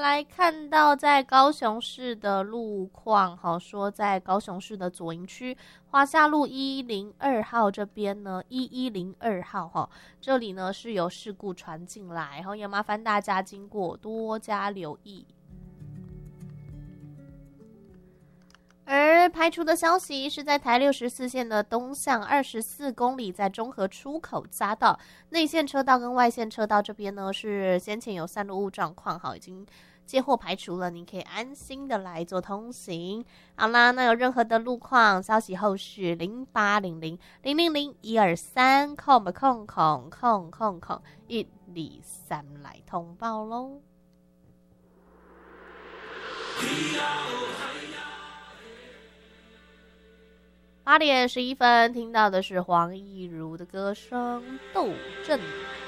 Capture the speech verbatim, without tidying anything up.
来看到在高雄市的路况，好说在高雄市的左营区华夏路一零二号这边呢，一一零二号哈，这里呢是有事故传进来，然后也麻烦大家经过多加留意。而排除的消息是在台六十四线的东向二十四公里，在中和出口匝道内线车道跟外线车道这边呢，是先前有散落物状况，好，已经接获排除了，你可以安心的来做通行。好啦，那有任何的路况消息，后续零八零零零零零一二三空空空空空空一二三来通报喽。八点十一分，听到的是黄义儒的歌声《斗阵》。